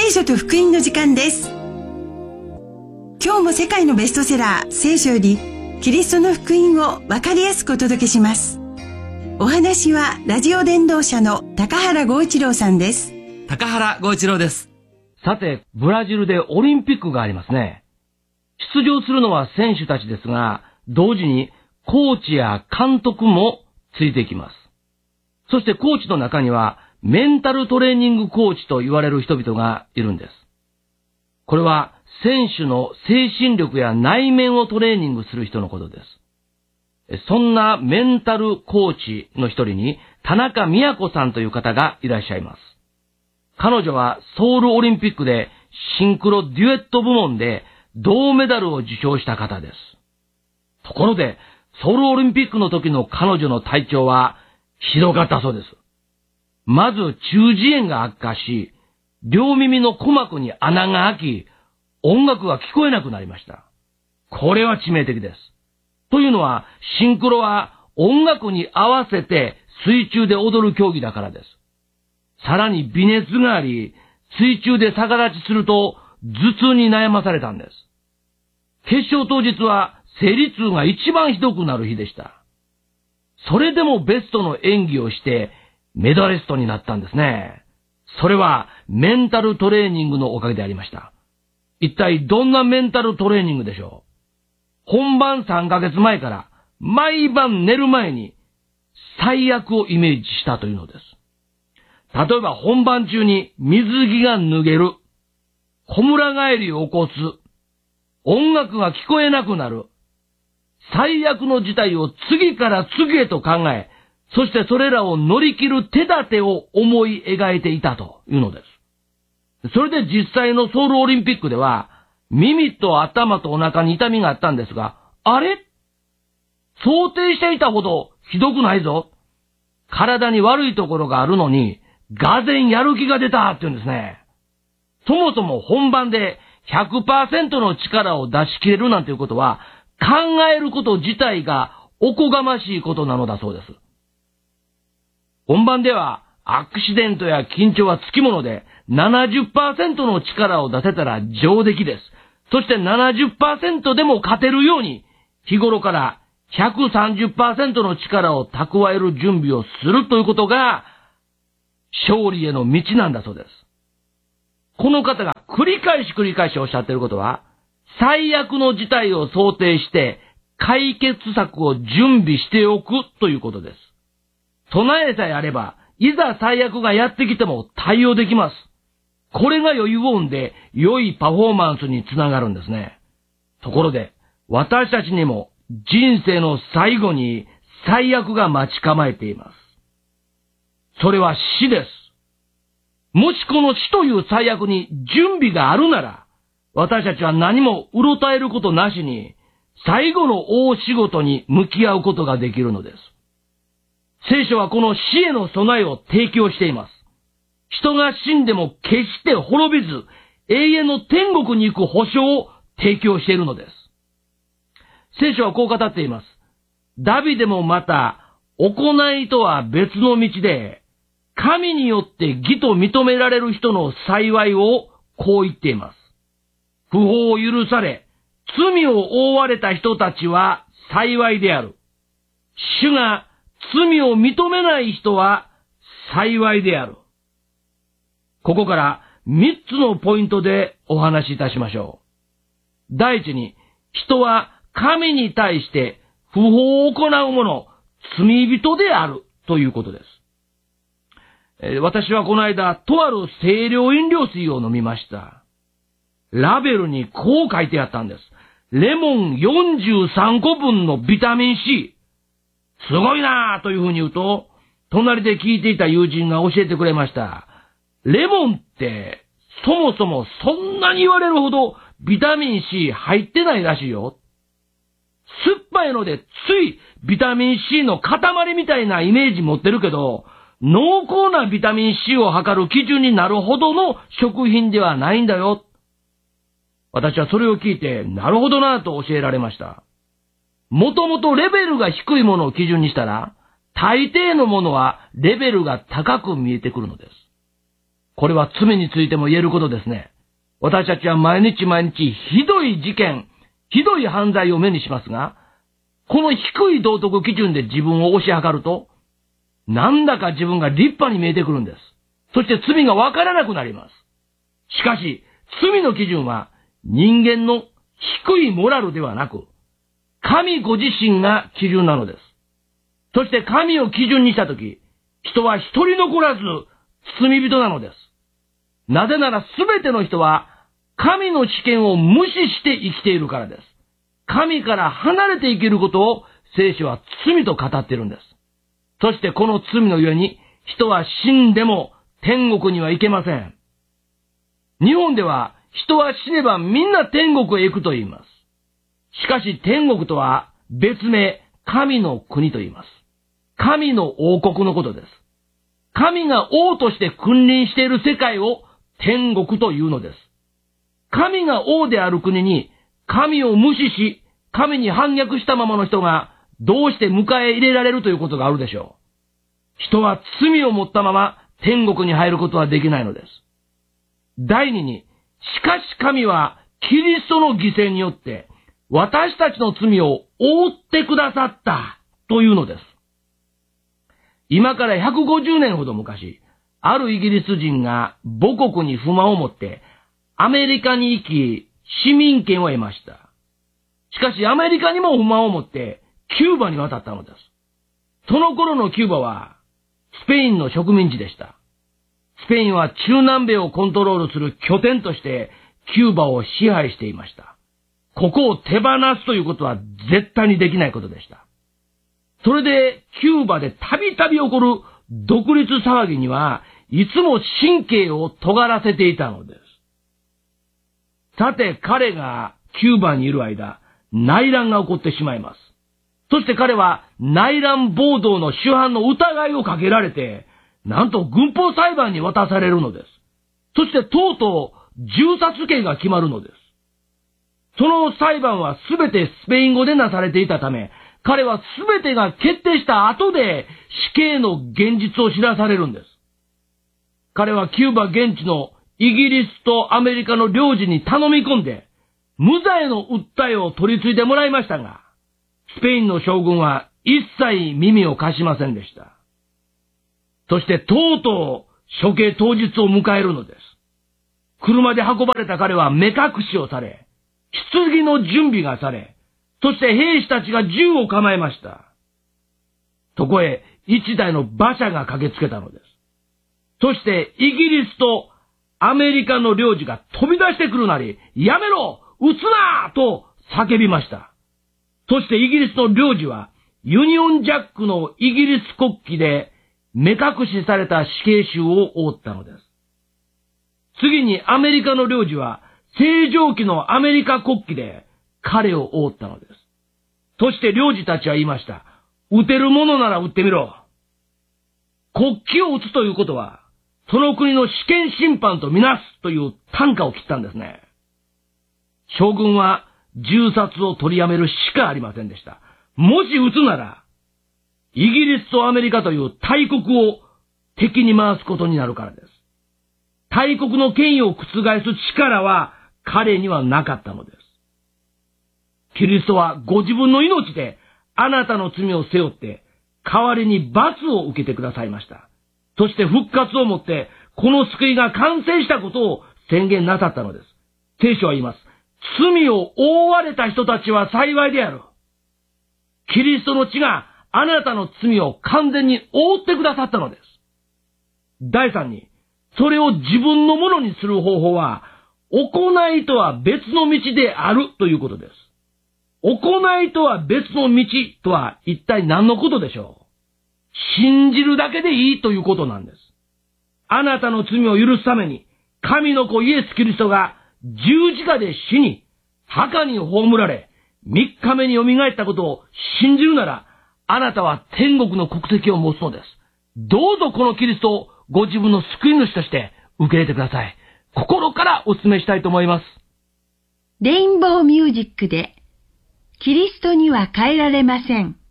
聖書と福音の時間です。今日も世界のベストセラー聖書よりキリストの福音を分かりやすくお届けします。お話はラジオ伝道者の高原剛一郎さんです。 高原剛一郎です。 さて、ブラジルでオリンピックがありますね。出場するのは選手たちですが、同時にコーチや監督もついてきます。そしてコーチの中にはメンタルトレーニングコーチと言われる人々がいるんです。これは選手の精神力や内面をトレーニングする人のことです。そんなメンタルコーチの一人に田中美子さんという方がいらっしゃいます。彼女はソウルオリンピックでシンクロデュエット部門で銅メダルを受賞した方です。ところで、ソウルオリンピックの時の彼女の体調はひどかったそうです。まず中耳炎が悪化し、両耳の鼓膜に穴が開き、音楽が聞こえなくなりました。これは致命的です。というのは、シンクロは音楽に合わせて水中で踊る競技だからです。さらに微熱があり、水中で逆立ちすると頭痛に悩まされたんです。決勝当日は生理痛が一番ひどくなる日でした。それでもベストの演技をしてメダリストになったんですね。それはメンタルトレーニングのおかげでありました。一体どんなメンタルトレーニングでしょう。本番3ヶ月前から毎晩寝る前に最悪をイメージしたというのです。例えば本番中に水着が脱げる、こむら返りを起こす、音楽が聞こえなくなる、最悪の事態を次から次へと考え、そしてそれらを乗り切る手立てを思い描いていたというのです。それで実際のソウルオリンピックでは、耳と頭とお腹に痛みがあったんですが、あれ？想定していたほどひどくないぞ。体に悪いところがあるのに、がぜんやる気が出たって言うんですね。そもそも本番で 100% の力を出し切れるなんていうことは、考えること自体がおこがましいことなのだそうです。本番ではアクシデントや緊張はつきもので 70% の力を出せたら上出来です。そして 70% でも勝てるように日頃から 130% の力を蓄える準備をするということが勝利への道なんだそうです。この方が繰り返しおっしゃっていることは、最悪の事態を想定して解決策を準備しておくということです。備えさえあれば、いざ最悪がやってきても対応できます。これが余裕を生んで良いパフォーマンスにつながるんですね。ところで、私たちにも人生の最後に最悪が待ち構えています。それは死です。もしこの死という最悪に準備があるなら、私たちは何もうろたえることなしに、最後の大仕事に向き合うことができるのです。聖書はこの死への備えを提供しています。人が死んでも決して滅びず、永遠の天国に行く保証を提供しているのです。聖書はこう語っています。ダビデもまた、行いとは別の道で、神によって義と認められる人の幸いをこう言っています。不法を許され、罪を負われた人たちは幸いである。主が罪を認めない人は幸いである。ここから3つのポイントでお話しいたしましょう。第一に、人は神に対して不法を行う者、罪人であるということです。私はこの間、とある清涼飲料水を飲みました。ラベルにこう書いてあったんです。レモン43個分のビタミン C。すごいなぁというふうに言うと、隣で聞いていた友人が教えてくれました。レモンってそもそもそんなに言われるほどビタミン C 入ってないらしいよ。酸っぱいのでついビタミン C の塊みたいなイメージ持ってるけど、濃厚なビタミン C を測る基準になるほどの食品ではないんだよ。私はそれを聞いて、なるほどなぁと教えられました。もともとレベルが低いものを基準にしたら、大抵のものはレベルが高く見えてくるのです。 これは罪についても言えることですね。私たちは毎日毎日ひどい事件、ひどい犯罪を目にしますが、この低い道徳基準で自分を推し量ると、なんだか自分が立派に見えてくるんです。そして罪がわからなくなります。しかし、罪の基準は人間の低いモラルではなく、神ご自身が基準なのです。そして神を基準にしたとき、人は一人残らず罪人なのです。なぜならすべての人は神の主権を無視して生きているからです。神から離れて生きることを聖書は罪と語っているんです。そしてこの罪のゆえに人は死んでも天国には行けません。日本では人は死ねばみんな天国へ行くと言います。しかし天国とは別名神の国と言います。神の王国のことです。神が王として君臨している世界を天国というのです。神が王である国に神を無視し、神に反逆したままの人がどうして迎え入れられるということがあるでしょう。人は罪を持ったまま天国に入ることはできないのです。第二に、しかし神はキリストの犠牲によって私たちの罪を覆ってくださったというのです。今から150年ほど昔、あるイギリス人が母国に不満を持ってアメリカに行き市民権を得ました。しかしアメリカにも不満を持ってキューバに渡ったのです。その頃のキューバはスペインの植民地でした。スペインは中南米をコントロールする拠点としてキューバを支配していました。ここを手放すということは絶対にできないことでした。それでキューバでたびたび起こる独立騒ぎにはいつも神経を尖らせていたのです。さて彼がキューバにいる間、内乱が起こってしまいます。そして彼は内乱暴動の主犯の疑いをかけられて、なんと軍法裁判に渡されるのです。そしてとうとう銃殺刑が決まるのです。その裁判はすべてスペイン語でなされていたため、彼はすべてが決定した後で死刑の現実を知らされるんです。彼はキューバ現地のイギリスとアメリカの領事に頼み込んで、無罪の訴えを取り継いでもらいましたが、スペインの将軍は一切耳を貸しませんでした。そしてとうとう処刑当日を迎えるのです。車で運ばれた彼は目隠しをされ、棺の準備がされ、そして兵士たちが銃を構えました。そこへ一台の馬車が駆けつけたのです。そしてイギリスとアメリカの領事が飛び出してくるなり、やめろ！撃つな！と叫びました。そしてイギリスの領事はユニオンジャックのイギリス国旗で目隠しされた死刑囚を覆ったのです。次にアメリカの領事は星条旗のアメリカ国旗で彼を覆ったのです。そして領事たちは言いました。撃てるものなら撃ってみろ。国旗を撃つということは、その国の主権侵犯とみなすという短歌を切ったんですね。将軍は銃殺を取りやめるしかありませんでした。もし撃つなら、イギリスとアメリカという大国を敵に回すことになるからです。大国の権威を覆す力は彼にはなかったのです。キリストはご自分の命であなたの罪を背負って代わりに罰を受けてくださいました。そして復活をもってこの救いが完成したことを宣言なさったのです。聖書は言います。罪を覆われた人たちは幸いである。キリストの血があなたの罪を完全に覆ってくださったのです。第三に、それを自分のものにする方法は、行いとは別の道であるということです。行いとは別の道とは一体何のことでしょう？信じるだけでいいということなんです。あなたの罪を許すために、神の子イエス・キリストが十字架で死に、墓に葬られ、3日目によみがえったことを信じるなら、あなたは天国の国籍を持つのです。どうぞこのキリストをご自分の救い主として受け入れてください。心からお勧めしたいと思います。 レインボーミュージックで、キリストには変えられません。